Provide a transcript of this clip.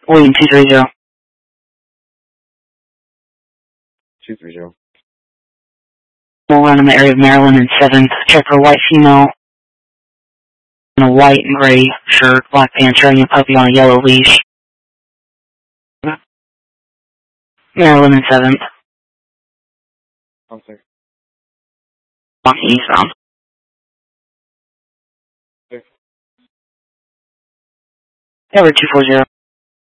William 230. 230. We'll run in the area of Maryland and 7th. Check for a white female in a white and gray shirt, black pants, riding a puppy on a yellow leash. Maryland and 7th. I'm sorry. Walking eastbound. Okay. Tower 240.